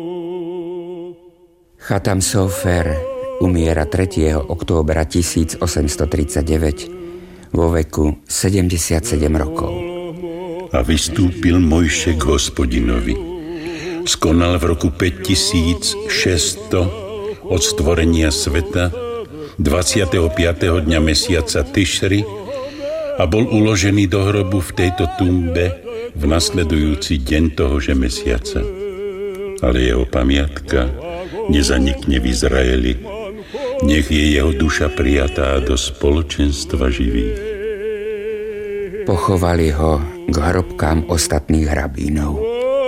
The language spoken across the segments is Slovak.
Chatam Sofer umiera 3. októbra 1839 vo veku 77 rokov. A vystúpil Mojše k Hospodinovi. Skonal v roku 5600 od stvorenia sveta 25. dňa mesiaca Tišri a bol uložený do hrobu v tejto tumbe v nasledujúci deň tohože mesiaca. Ale jeho pamiatka nezanikne v Izraeli. Nech je jeho duša prijatá do spoločenstva živých. Pochovali ho k hrobkám ostatných rabínov.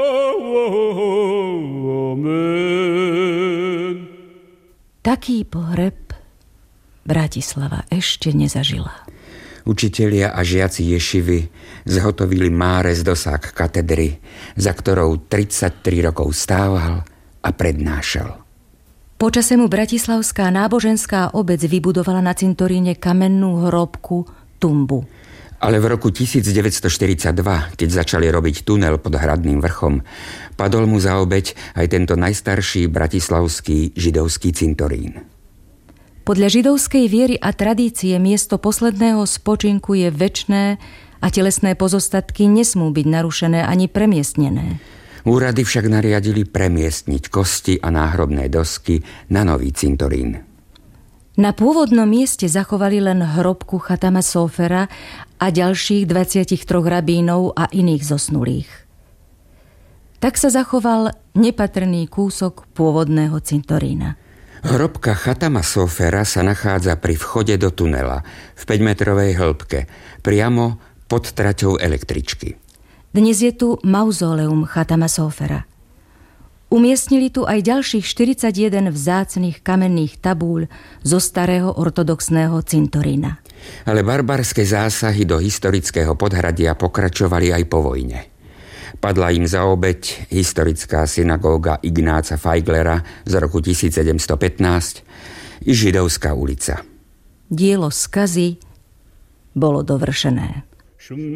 Taký pohreb Bratislava ešte nezažila. Učitelia a žiaci ješivy zhotovili Máres dosah katedry, za ktorou 33 rokov stával a prednášal. Počase mu bratislavská náboženská obec vybudovala na cintoríne kamennú hrobku tumbu. Ale v roku 1942, keď začali robiť tunel pod Hradným vrchom, padol mu za obeť aj tento najstarší bratislavský židovský cintorín. Podľa židovskej viery a tradície miesto posledného spočinku je večné a telesné pozostatky nesmú byť narušené ani premiestnené. Úrady však nariadili premiestniť kosti a náhrobné dosky na nový cintorín. Na pôvodnom mieste zachovali len hrobku Chatama Sofera a ďalších 23 rabínov a iných zosnulých. Tak sa zachoval nepatrný kúsok pôvodného cintorína. Hrobka Chatama Sofera sa nachádza pri vchode do tunela v 5-metrovej hĺbke, priamo pod traťou električky. Dnes je tu mauzóleum Chatama Sofera. Umiestnili tu aj ďalších 41 vzácnych kamenných tabúľ zo starého ortodoxného cintorína. Ale barbarské zásahy do historického Podhradia pokračovali aj po vojne. Padla im za obeť historická synagóga Ignáca Feiglera z roku 1715 i Židovská ulica. Dielo skazy bolo dovršené.